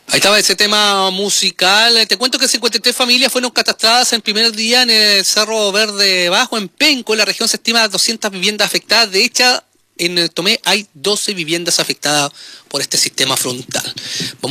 Ahí estaba ese tema musical. Te cuento que 53 familias fueron catastradas el primer día en el Cerro Verde Bajo, en Penco. En la región se estima 200 viviendas afectadas. De hecho, en el Tomé hay 12 viviendas afectadas por este sistema frontal.